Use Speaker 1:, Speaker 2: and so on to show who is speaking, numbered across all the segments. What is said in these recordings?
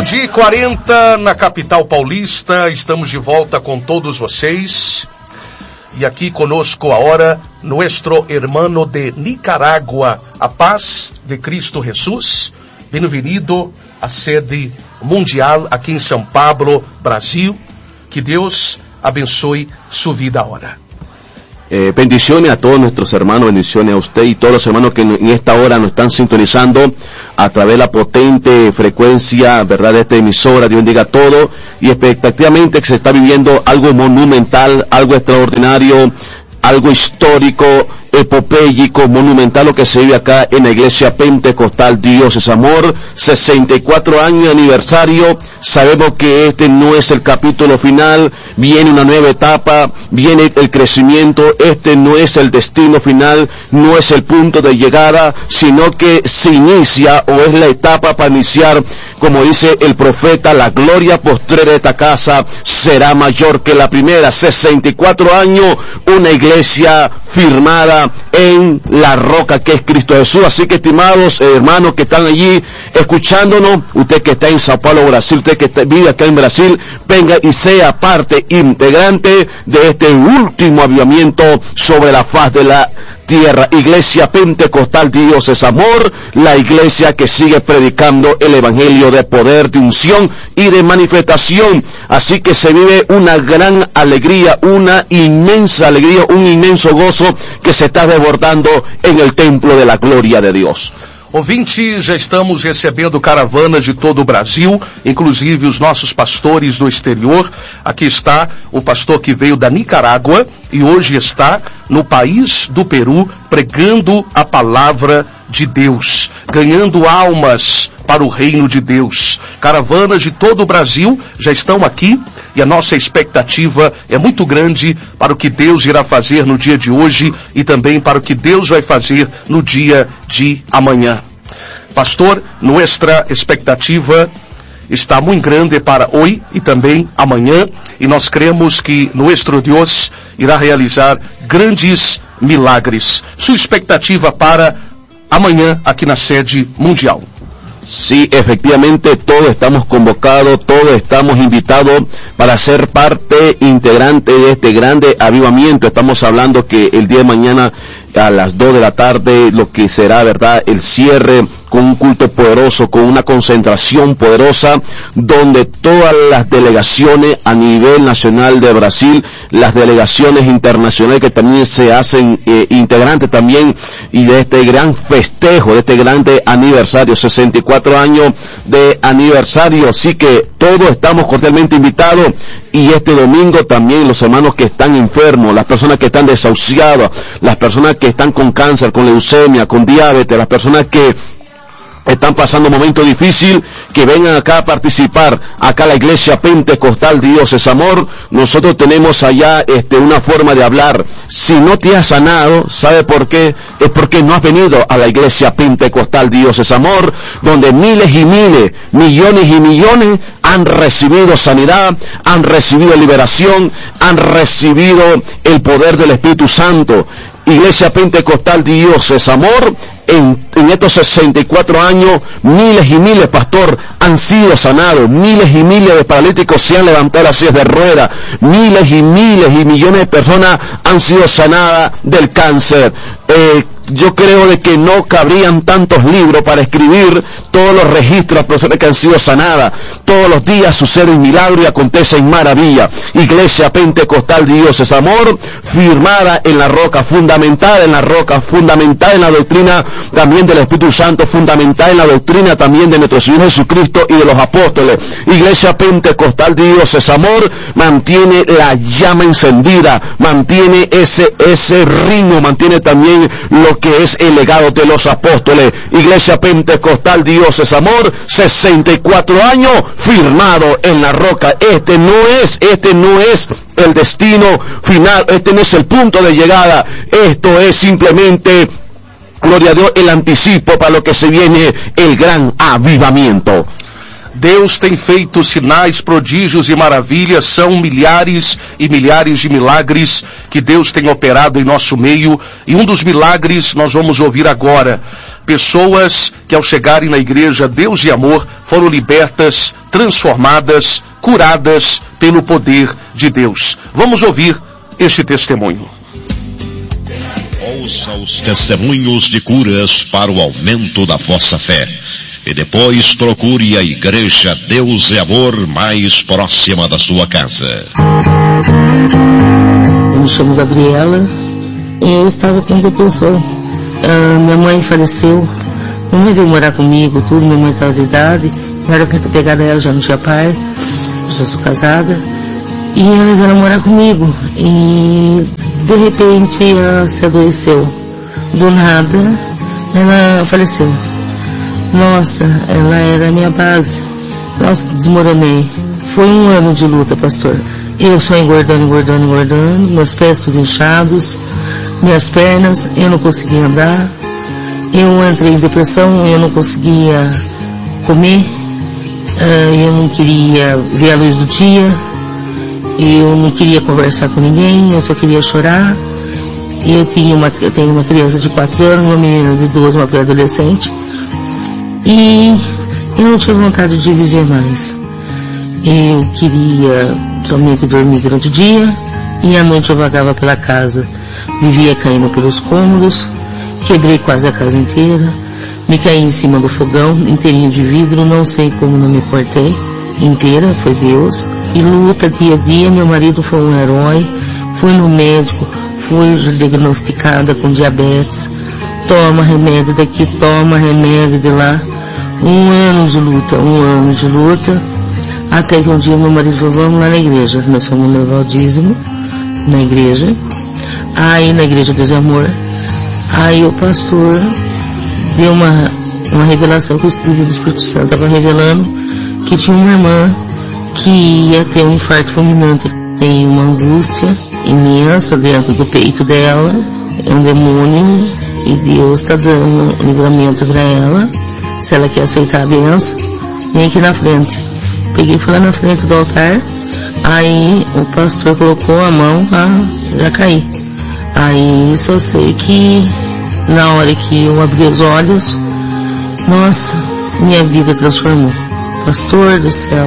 Speaker 1: Meio-dia e 40 na capital paulista, estamos de volta com todos vocês. E aqui conosco agora, nuestro hermano de Nicaragua, a paz de Cristo Jesús. Bem-vindo à sede mundial aqui em São Paulo, Brasil. Que Deus abençoe sua vida agora.
Speaker 2: Bendiciones a todos nuestros hermanos, bendiciones a usted y todos los hermanos que en esta hora nos están sintonizando a través de la potente frecuencia, ¿verdad?, de esta emisora. Dios bendiga a todos y expectativamente que se está viviendo algo monumental, algo extraordinario, algo histórico, epopéyico, monumental, lo que se vive acá en la iglesia pentecostal Dios es Amor. 64 años de aniversario. Sabemos que este no es el capítulo final, viene una nueva etapa, viene el crecimiento. Este no es el destino final, no es el punto de llegada, sino que se inicia, o es la etapa para iniciar, como dice el profeta: la gloria postrera de esta casa será mayor que la primera. 64 años, una iglesia firmada en la roca que es Cristo Jesús. Así que, estimados hermanos que están allí escuchándonos, usted que está en Sao Paulo, Brasil, usted que vive acá en Brasil, venga y sea parte integrante de este último avivamiento sobre la faz de la tierra. Iglesia Pentecostal Dios es Amor, la iglesia que sigue predicando el evangelio de poder, de unción y de manifestación. Así que se vive una gran alegría, una inmensa alegría, un inmenso gozo que se está desbordando en el templo de la gloria de Dios.
Speaker 1: Ouvinte, já estamos recebendo caravanas de todo o Brasil, inclusive os nossos pastores do exterior. Aqui está o pastor que veio da Nicarágua e hoje está no país do Peru pregando a palavra de Deus, ganhando almas para o reino de Deus. Caravanas de todo o Brasil já estão aqui e a nossa expectativa é muito grande para o que Deus irá fazer no dia de hoje e também para o que Deus vai fazer no dia de amanhã. Pastor, nuestra expectativa está muito grande para hoje e também amanhã, e nós cremos que nuestro Deus irá realizar grandes milagres. Sua expectativa para amanhã aqui na sede mundial?
Speaker 2: Sí, efectivamente, todos estamos convocados, todos estamos invitados para ser parte integrante de este grande avivamiento. Estamos hablando que el día de mañana a las 2 de la tarde, lo que será, ¿verdad?, el cierre con un culto poderoso, con una concentración poderosa, donde todas las delegaciones a nivel nacional de Brasil, las delegaciones internacionales que también se hacen integrantes también, y de este gran festejo, de este grande aniversario, 64 años de aniversario. Así que todos estamos cordialmente invitados, y este domingo también los hermanos que están enfermos, las personas que están desahuciadas, las personas que están con cáncer, con leucemia, con diabetes, las personas que están pasando un momento difícil, que vengan acá a participar, acá a la iglesia pentecostal Dios es Amor. Nosotros tenemos allá una forma de hablar. Si no te has sanado, ¿sabe por qué? Es porque no has venido a la iglesia pentecostal Dios es Amor, donde miles y miles, millones y millones han recibido sanidad, han recibido liberación, han recibido el poder del Espíritu Santo. Iglesia Pentecostal Dios es Amor. En estos 64 años, miles y miles, pastor, han sido sanados, miles y miles de paralíticos se han levantado las sillas de ruedas, miles y miles y millones de personas han sido sanadas del cáncer. Yo creo de que no cabrían tantos libros para escribir todos los registros de personas que han sido sanadas. Todos los días suceden milagros y acontecen maravillas. Iglesia Pentecostal Dios es Amor, firmada en la roca, fundamentada en la roca, fundamentada en la doctrina también del Espíritu Santo, fundamentada en la doctrina también de nuestro Señor Jesucristo y de los apóstoles. Iglesia Pentecostal Dios es Amor, mantiene la llama encendida, mantiene ese ritmo, mantiene también lo que es el legado de los apóstoles. Iglesia Pentecostal Dios es Amor, 64 años firmado en la roca. Este no es el destino final, este no es el punto de llegada, esto es simplemente, gloria a Dios, el anticipo para lo que se viene, el gran avivamiento.
Speaker 1: Deus tem feito sinais, prodígios e maravilhas, são milhares e milhares de milagres que Deus tem operado em nosso meio, e um dos milagres nós vamos ouvir agora. pessoas que ao chegarem na igreja Deus e Amor foram libertas, transformadas, curadas pelo poder de Deus. Vamos ouvir este testemunho.
Speaker 3: Ouça os testemunhos de curas para o aumento da vossa fé. E depois procure a igreja Deus e Amor mais próxima da sua casa.
Speaker 4: Eu me chamo Gabriela e eu estava com depressão. Minha mãe faleceu, minha mãe veio morar comigo, tudo, minha mãe estava de idade, eu era muito pegada a ela, já não tinha pai, já sou casada, e ela veio morar comigo, e de repente ela se adoeceu, do nada ela faleceu. Nossa, ela era a minha base, nossa, desmoronei. Foi um ano de luta, pastor. Eu só engordando, meus pés tudo inchados, minhas pernas, eu não conseguia andar, eu entrei em depressão, eu não conseguia comer, eu não queria ver a luz do dia, eu não queria conversar com ninguém, eu só queria chorar. Eu tenho uma criança de 4 anos, uma menina de 12, uma pré-adolescente, e eu não tinha vontade de viver mais. Eu queria somente dormir durante o dia, e à noite eu vagava pela casa, vivia caindo pelos cômodos, quebrei quase a casa inteira, me caí em cima do fogão, inteirinho de vidro, não sei como não me cortei, inteira, foi Deus. E luta dia a dia, meu marido foi um herói, fui no médico, fui diagnosticada com diabetes, toma remédio daqui, toma remédio de lá, um ano de luta, até que um dia meu marido falou, vamos lá na igreja, nós fomos levar o dízimo na igreja, aí na igreja Deus e Amor, aí o pastor deu uma revelação que o Espírito Santo estava revelando que tinha uma irmã que ia ter um infarto fulminante, tem uma angústia imensa dentro do peito dela, é um demônio, e Deus está dando um livramento para ela, se ela quer aceitar a bênção, vem aqui na frente. Peguei e fui lá na frente do altar, aí o pastor colocou a mão, já caí. Aí só sei que na hora que eu abri os olhos, nossa, minha vida transformou. Pastor do céu,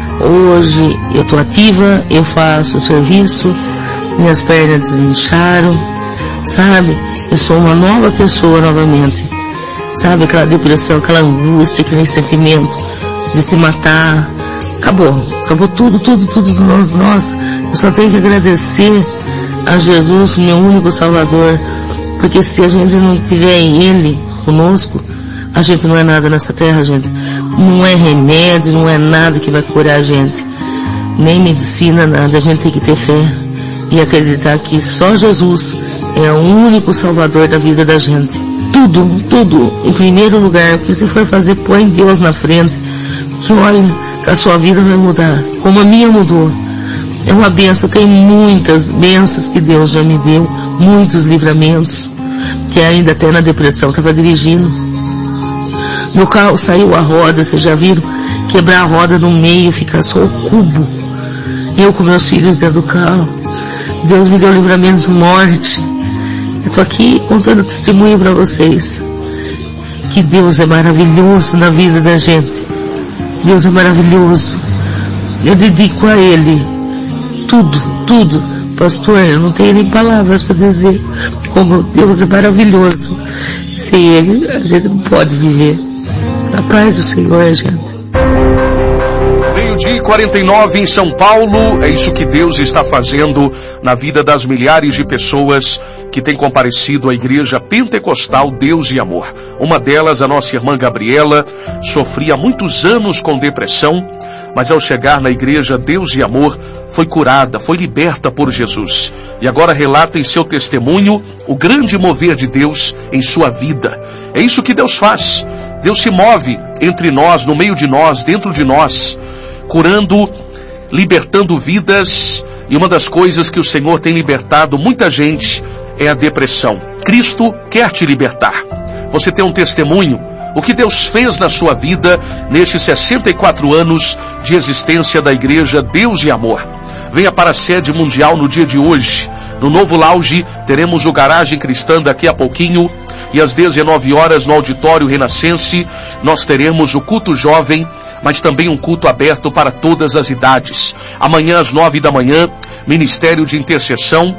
Speaker 4: hoje eu estou ativa, eu faço o serviço, minhas pernas desincharam, sabe? Eu sou uma nova pessoa novamente, sabe? Aquela depressão, aquela angústia, aquele sentimento de se matar, acabou tudo, nossa, eu só tenho que agradecer a Jesus, meu único Salvador, porque se a gente não tiver Ele conosco, a gente não é nada nessa terra, gente. Não é remédio, não é nada que vai curar a gente. Nem medicina, nada. A gente tem que ter fé e acreditar que só Jesus é o único Salvador da vida da gente. Tudo, em primeiro lugar, o que você for fazer, põe Deus na frente, que olha, que a sua vida vai mudar, como a minha mudou. É uma benção, tem muitas bênçãos que Deus já me deu, muitos livramentos, que ainda até na depressão estava dirigindo. Meu carro saiu a roda, vocês já viram? Quebrar a roda no meio, ficar só o cubo. Eu com meus filhos dentro do carro. Deus me deu livramento de morte. Eu tô aqui contando testemunho para vocês. Que Deus é maravilhoso na vida da gente. Deus é maravilhoso. Eu dedico a Ele tudo. Pastor, eu não tenho nem palavras para dizer como Deus é maravilhoso. Sem Ele, a gente não pode viver. Na paz do Senhor, gente.
Speaker 1: 12h49 em São Paulo. É isso que Deus está fazendo na vida das milhares de pessoas que têm comparecido à Igreja Pentecostal Deus e Amor. Uma delas, a nossa irmã Gabriela, sofria há muitos anos com depressão, mas ao chegar na Igreja Deus e Amor, foi curada, foi liberta por Jesus. E agora relata em seu testemunho o grande mover de Deus em sua vida. É isso que Deus faz. Deus se move entre nós, no meio de nós, dentro de nós, curando, libertando vidas. E uma das coisas que o Senhor tem libertado muita gente é a depressão. Cristo quer te libertar. Você tem um testemunho, o que Deus fez na sua vida nestes 64 anos de existência da Igreja Deus e Amor. venha para a sede mundial no dia de hoje. No Novo Lounge teremos o Garagem Cristã daqui a pouquinho, e às 19 horas no Auditório Renascense nós teremos o culto jovem, mas também um culto aberto para todas as idades. Amanhã às 9 da manhã, Ministério de Intercessão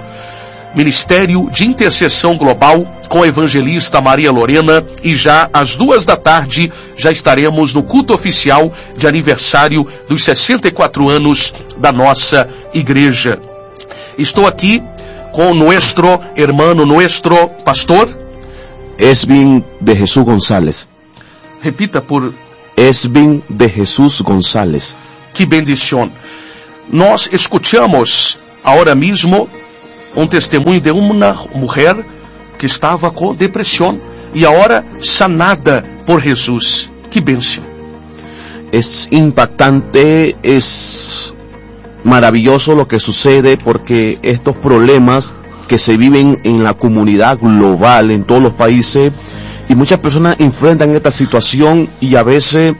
Speaker 1: Global com a evangelista Maria Lorena, e já às 2 da tarde já estaremos no culto oficial de aniversário dos 64 anos da nossa igreja. Estou aqui com nuestro hermano, nuestro pastor
Speaker 2: Esvin de Jesús González.
Speaker 1: Repita por...
Speaker 2: Esvin de Jesús González.
Speaker 1: Que bendición. Nós escuchamos ahora mismo um testemunho de uma mulher que estava com depressão e agora sanada por Jesus. Que benção.
Speaker 2: Es impactante, es maravilloso lo que sucede, porque estos problemas que se viven en la comunidad global, en todos los países, y muchas personas enfrentan esta situación, y a veces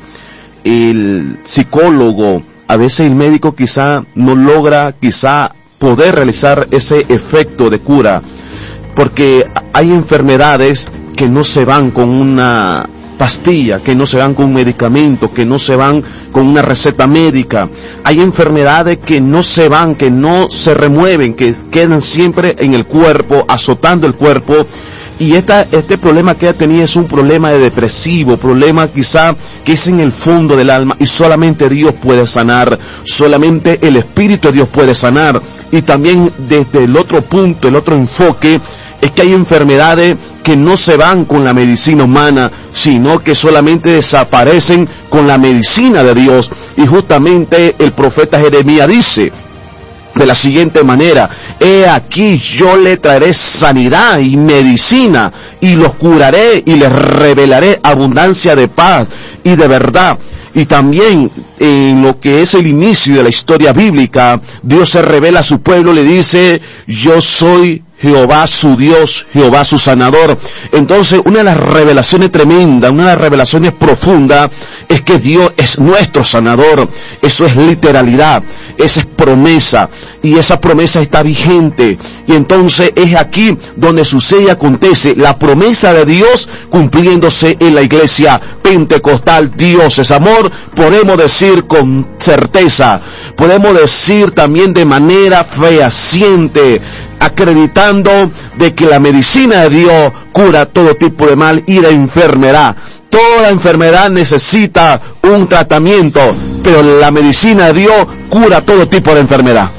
Speaker 2: el psicólogo, a veces el médico quizá no logra poder realizar ese efecto de cura, porque hay enfermedades que no se van con una pastilla, que no se van con un medicamento, que no se van con una receta médica. Hay enfermedades que no se van, que no se remueven, que quedan siempre en el cuerpo, azotando el cuerpo. Y este problema que ella tenía es un problema de depresivo, problema quizá que es en el fondo del alma, y solamente Dios puede sanar, solamente el Espíritu de Dios puede sanar. Y también desde el otro punto, el otro enfoque, es que hay enfermedades que no se van con la medicina humana, sino que solamente desaparecen con la medicina de Dios. Y justamente el profeta Jeremías dice de la siguiente manera: he aquí yo le traeré sanidad y medicina, y los curaré y les revelaré abundancia de paz y de verdad. Y también en lo que es el inicio de la historia bíblica, Dios se revela a su pueblo, le dice: yo soy Jehová su Dios, Jehová su sanador. Entonces, una de las revelaciones tremendas, una de las revelaciones profundas, es que Dios es nuestro sanador. Eso es literalidad, esa es promesa, y esa promesa está vigente. Y entonces es aquí donde sucede y acontece la promesa de Dios cumpliéndose en la iglesia pentecostal. Dios es amor, podemos decir con certeza, podemos decir también de manera fehaciente, acreditando de que la medicina de Dios cura todo tipo de mal y de enfermedad. Toda enfermedad necesita un tratamiento, pero la medicina de Dios cura todo tipo de enfermedad.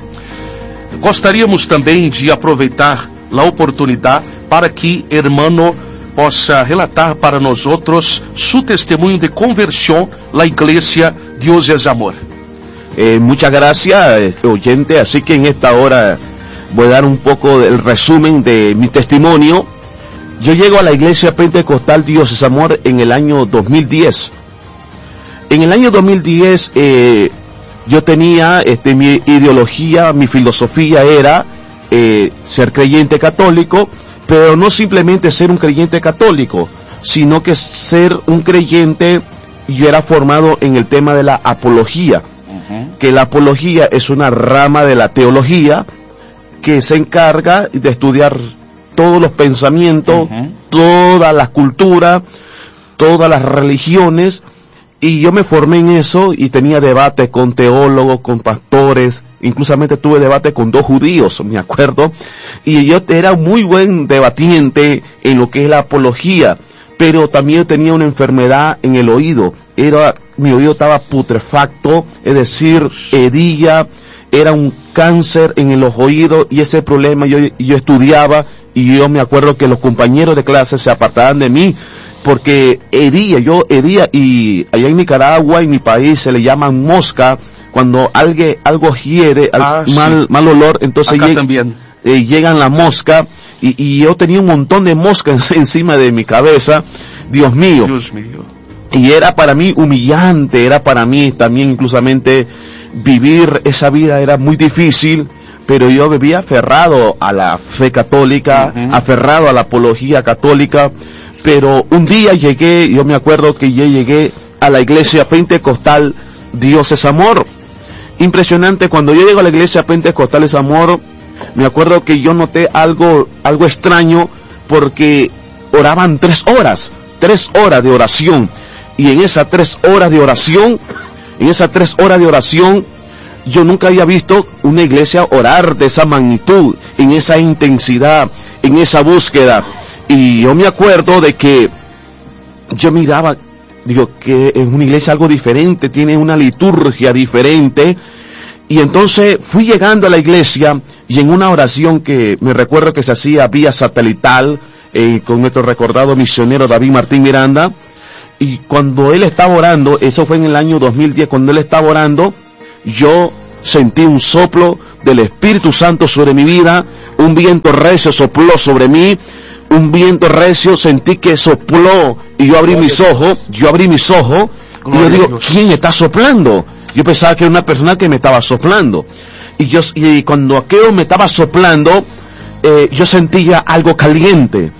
Speaker 1: Gostaríamos também de aproveitar a oportunidade para que hermano possa relatar para nós outros su testemunho de conversão na igreja Dios es amor.
Speaker 2: Muchas gracias, oyente. Así que en esta hora voy a dar un poco del resumen de mi testimonio. Yo llego a la iglesia pentecostal Dios es amor en el año 2010. En el año 2010 yo tenía mi ideología, mi filosofía era ser creyente católico, pero no simplemente ser un creyente católico, sino que ser un creyente. Yo era formado en el tema de la apología, que la apología es una rama de la teología que se encarga de estudiar todos los pensamientos, todas las culturas, todas las religiones, y yo me formé en eso y tenía debates con teólogos, con pastores, inclusamente tuve debate con 2 judíos, me acuerdo, y yo era muy buen debatiente en lo que es la apología, pero también tenía una enfermedad en el oído, mi oído estaba putrefacto, es decir, hedía, era un cáncer en los oídos, y ese problema yo estudiaba, y yo me acuerdo que los compañeros de clase se apartaban de mí porque yo hedía, y allá en Nicaragua, en mi país, se le llaman mosca cuando algo hiede, mal olor, entonces llegan la mosca, y yo tenía un montón de moscas encima de mi cabeza. Dios mío. Y era para mí humillante, era para mí también inclusamente vivir esa vida era muy difícil, pero yo vivía aferrado a la fe católica, aferrado a la apología católica. Pero un día yo me acuerdo que yo llegué a la iglesia pentecostal Dios es amor, impresionante. Cuando yo llego a la iglesia Pentecostales Amor, me acuerdo que yo noté algo extraño, porque oraban 3 horas de oración, y en esas 3 horas de oración, yo nunca había visto una iglesia orar de esa magnitud, en esa intensidad, en esa búsqueda. Y yo me acuerdo de que yo miraba, digo, que en una iglesia algo diferente, tiene una liturgia diferente. Y entonces fui llegando a la iglesia, y en una oración que me recuerdo que se hacía vía satelital, con nuestro recordado misionero David Martín Miranda, y cuando él estaba orando, eso fue en el año 2010, cuando él estaba orando, yo sentí un soplo del Espíritu Santo sobre mi vida, un viento recio sopló sobre mí, un viento recio sentí que sopló, y yo abrí mis ojos, y yo digo, ¿quién está soplando? Yo pensaba que era una persona que me estaba soplando, y cuando aquello me estaba soplando, yo sentía algo caliente,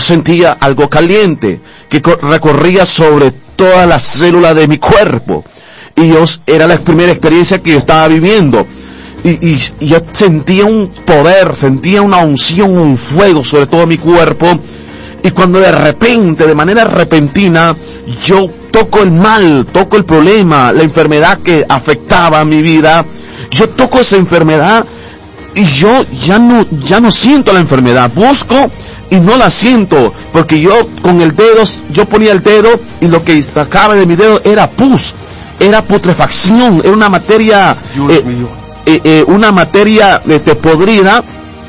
Speaker 2: que recorría sobre todas las células de mi cuerpo, y era la primera experiencia que yo estaba viviendo, y yo sentía un poder, sentía una unción, un fuego sobre todo mi cuerpo. Y cuando de repente, de manera repentina, yo toco el mal, toco el problema, la enfermedad que afectaba mi vida, yo toco esa enfermedad, y yo ya no siento la enfermedad, busco y no la siento, porque yo con el dedo, yo ponía el dedo, y lo que sacaba de mi dedo era pus, era putrefacción, era una materia, podrida.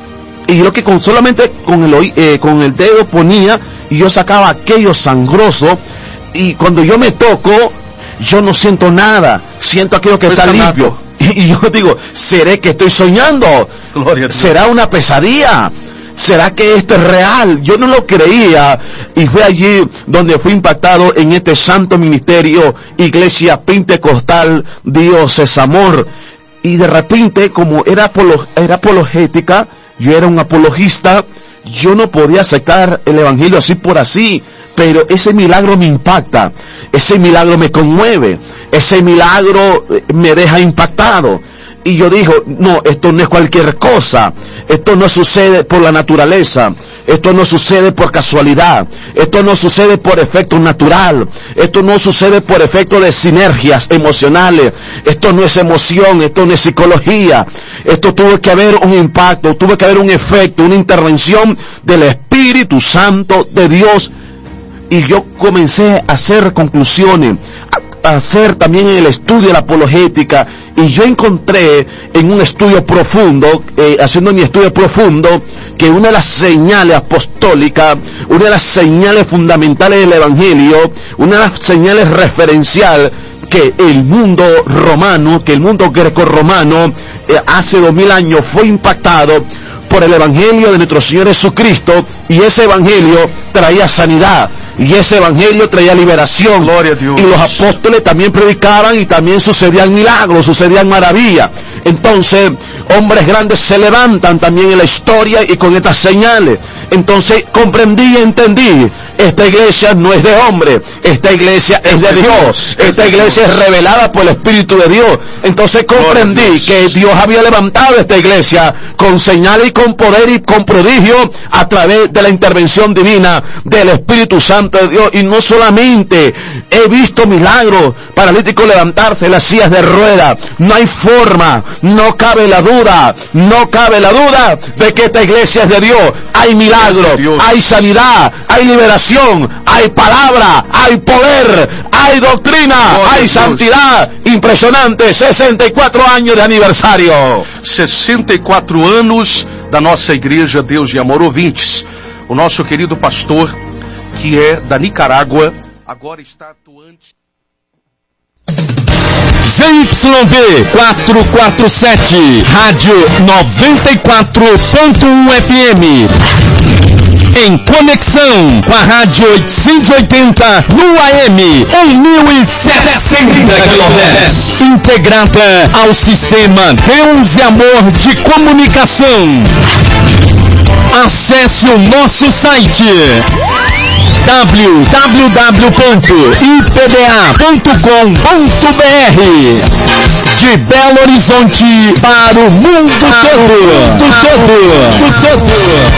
Speaker 2: Y yo que solamente con el dedo ponía, y yo sacaba aquello sangroso, y cuando yo me toco, yo no siento nada, siento aquello que está limpio. Y yo digo, ¿seré que estoy soñando? ¿Será una pesadilla? ¿Será que esto es real? Yo no lo creía, y fue allí donde fui impactado en este santo ministerio, Iglesia Pentecostal Dios es Amor. Y de repente, como era apologética, yo era un apologista, yo no podía aceptar el evangelio así por así, pero ese milagro me impacta, ese milagro me conmueve, ese milagro me deja impactado. Y yo digo, no, esto no es cualquier cosa, esto no sucede por la naturaleza, esto no sucede por casualidad, esto no sucede por efecto natural, esto no sucede por efecto de sinergias emocionales, esto no es emoción, esto no es psicología, esto tuvo que haber un impacto, tuvo que haber un efecto, una intervención del Espíritu Santo de Dios. Y yo comencé a hacer conclusiones, a hacer también el estudio de la apologética, y yo encontré en un estudio profundo, haciendo mi estudio profundo, que una de las señales apostólicas, una de las señales fundamentales del evangelio, una de las señales referencial, que el mundo romano, que el mundo grecorromano, hace 2000 años fue impactado por el evangelio de nuestro Señor Jesucristo, y ese evangelio traía sanidad, y ese evangelio traía liberación.
Speaker 1: Gloria a Dios.
Speaker 2: Y los apóstoles también predicaban, y también sucedían milagros, sucedían maravillas. Entonces, hombres grandes se levantan también en la historia, y con estas señales. Entonces, comprendí y entendí, esta iglesia no es de hombre, esta iglesia es de Dios, esta iglesia es revelada por el Espíritu de Dios. Entonces comprendí que Dios había levantado esta iglesia con señales y con poder y con prodigio, a través de la intervención divina del Espíritu Santo de Dios. Y no solamente he visto milagros, paralíticos levantarse, las sillas de ruedas. No hay forma, no cabe la duda de que esta iglesia es de Dios. Hay milagros, hay sanidad, hay liberación, hay palabra, hay poder, hay doctrina, hay santidad. Impresionante, 64 años de aniversario.
Speaker 1: 64 anos da nossa igreja Deus de Amor. Ouvintes, o nosso querido pastor, que é da Nicarágua, agora está atuante.
Speaker 5: ZYV 447, Rádio 94.1 FM. Em conexão com a Rádio 880 no AM 1060 kHz. Integrada ao sistema Deus e Amor de comunicação. Acesse o nosso site www.ipda.com.br. De Belo Horizonte para o mundo todo.